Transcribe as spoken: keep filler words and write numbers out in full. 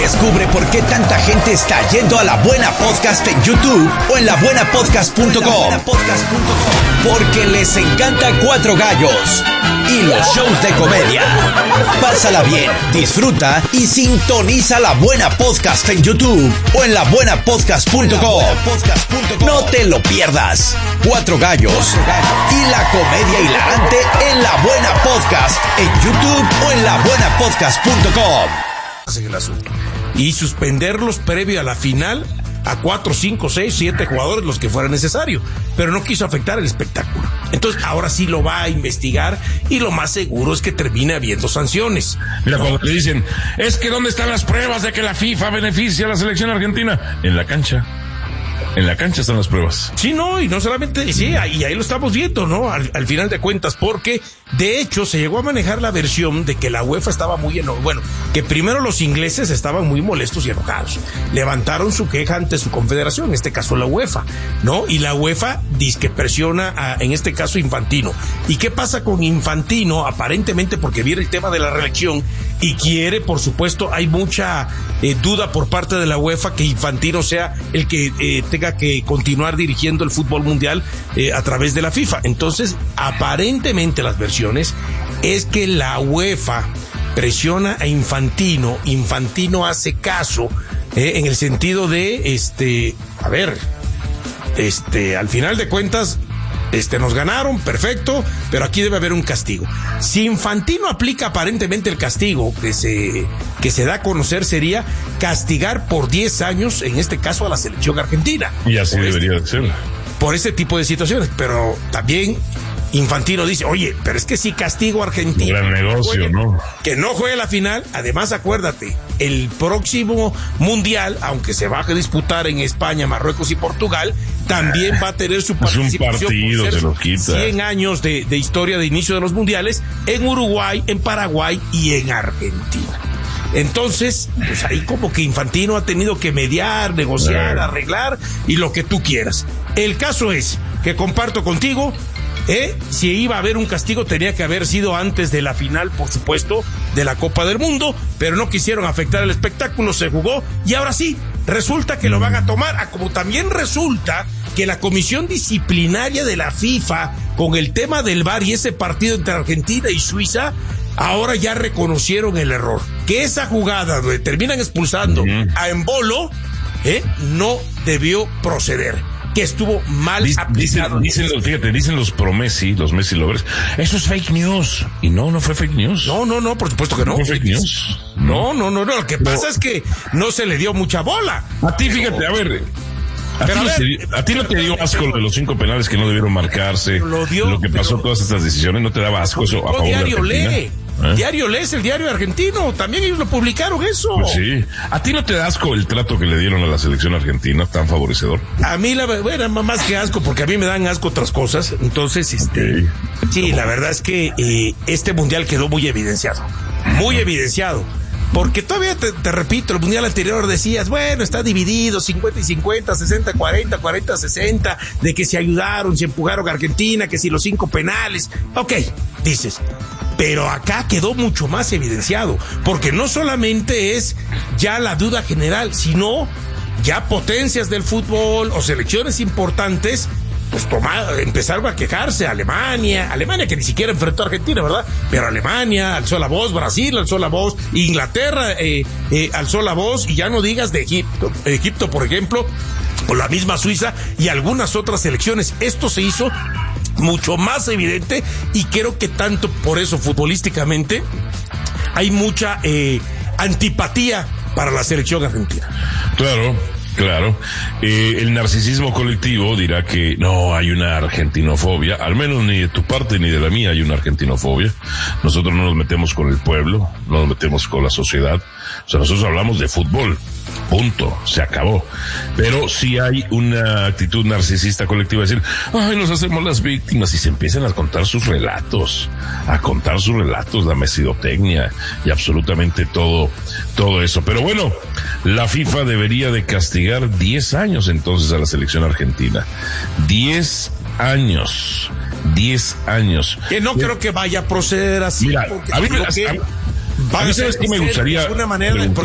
Descubre por qué tanta gente está yendo a La Buena Podcast en YouTube o en la buena podcast punto com. Porque les encanta Cuatro Gallos y los shows de comedia. Pásala bien, disfruta y sintoniza La Buena Podcast en YouTube o en la buena podcast punto com. No te lo pierdas. Cuatro Gallos y la comedia hilarante en La Buena Podcast en YouTube o en la buena podcast punto com. El asunto. Y suspenderlos previo a la final a cuatro, cinco, seis, siete jugadores, los que fuera necesario, pero no quiso afectar el espectáculo. Entonces ahora sí lo va a investigar y lo más seguro es que termine habiendo sanciones. Mira, cuando le dicen, es que ¿dónde están las pruebas de que la FIFA beneficia a la selección argentina? En la cancha. En la cancha están las pruebas. Sí, no, y no solamente, sí, y ahí lo estamos viendo, ¿no? Al, al final de cuentas, porque de hecho se llegó a manejar la versión de que la UEFA estaba muy enojada. Bueno, que primero los ingleses estaban muy molestos y enojados. Levantaron su queja ante su confederación, en este caso la UEFA, ¿no? Y la UEFA dice que presiona a, en este caso, Infantino. ¿Y qué pasa con Infantino? Aparentemente porque viene el tema de la reelección y quiere, por supuesto, hay mucha eh, duda por parte de la UEFA que Infantino sea el que eh, tenga que continuar dirigiendo el fútbol mundial eh, a través de la FIFA. Entonces, aparentemente las versiones es que la UEFA presiona a Infantino, Infantino hace caso, eh, en el sentido de, este, a ver, este, al final de cuentas, Este, nos ganaron, perfecto, pero aquí debe haber un castigo. Si Infantino aplica aparentemente el castigo que se, que se da a conocer sería castigar por diez años, en este caso a la selección argentina. Y así debería este, ser. Por ese tipo de situaciones, pero también Infantino dice, oye, pero es que si castigo a Argentina, gran negocio, juegue, ¿no? Que no juegue la final. Además, acuérdate, el próximo mundial, aunque se va a disputar en España, Marruecos y Portugal, también va a tener su participación. Es un partido, por ser se lo quita. cien años de, de historia de inicio de los mundiales en Uruguay, en Paraguay y en Argentina. Entonces, pues ahí como que Infantino ha tenido que mediar, negociar, arreglar y lo que tú quieras. El caso es que comparto contigo, ¿eh? Si iba a haber un castigo tenía que haber sido antes de la final, por supuesto, de la Copa del Mundo, pero no quisieron afectar el espectáculo, se jugó y ahora sí, resulta que lo van a tomar, a como también resulta que la comisión disciplinaria de la FIFA con el tema del V A R y ese partido entre Argentina y Suiza, ahora ya reconocieron el error, que esa jugada donde terminan expulsando uh-huh. a Embolo, ¿eh? no debió proceder, que estuvo mal Dic, aplicado. Dicen, dicen los, fíjate, dicen los pro Messi, los Messi lovers, eso es fake news. Y no, no fue fake news. No, no, no, por supuesto que no. No fue fake news. No, no, no, no. Lo que pasa no. es que no se le dio mucha bola. A ti, fíjate, a ver. A, Pero ti, a, ver, te, a ti no te dio asco lo de los cinco penales que no debieron marcarse, lo, dio, lo que pasó, todas estas decisiones, ¿no te daba asco eso a favor diario de Argentina? Lee. ¿Eh? Diario Les, el diario argentino, también ellos lo publicaron eso. Pues sí. ¿A ti no te da asco el trato que le dieron a la selección argentina, tan favorecedor? A mí, la bueno, más que asco, porque a mí me dan asco otras cosas. Entonces, este, okay. sí, la verdad es que eh, este mundial quedó muy evidenciado, muy evidenciado. Porque todavía te, te repito, el mundial anterior decías, bueno, está dividido, cincuenta y cincuenta, sesenta cuarenta, cuarenta sesenta, de que se ayudaron, se empujaron a Argentina, que si los cinco penales. Ok, dices. Pero acá quedó mucho más evidenciado, porque no solamente es ya la duda general, sino ya potencias del fútbol o selecciones importantes, pues tomar, empezaron a quejarse. Alemania, Alemania que ni siquiera enfrentó a Argentina, ¿verdad? Pero Alemania alzó la voz, Brasil alzó la voz, Inglaterra eh, eh, alzó la voz, y ya no digas de Egipto, Egipto, por ejemplo, o la misma Suiza y algunas otras selecciones. Esto se hizo mucho más evidente y creo que tanto por eso futbolísticamente hay mucha eh, antipatía para la selección argentina. Claro, claro. Eh, el narcisismo colectivo dirá que no hay una argentinofobia, al menos ni de tu parte ni de la mía hay una argentinofobia. Nosotros no nos metemos con el pueblo, no nos metemos con la sociedad. O sea, nosotros hablamos de fútbol. Punto, se acabó. Pero sí hay una actitud narcisista colectiva, decir, ay, nos hacemos las víctimas, y se empiezan a contar sus relatos, a contar sus relatos, la mesidotecnia y absolutamente todo, todo eso. Pero bueno, la FIFA debería de castigar diez años entonces a la selección argentina. diez años. diez años. Que no creo que vaya a proceder así. Mira, a mí, que a, a, a mí sabes que me gustaría de alguna manera